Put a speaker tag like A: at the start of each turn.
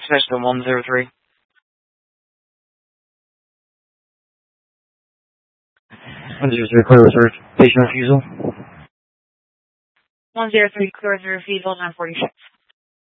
A: System 103. 103, clear with patient refusal.
B: 103, clear with refusal, 946.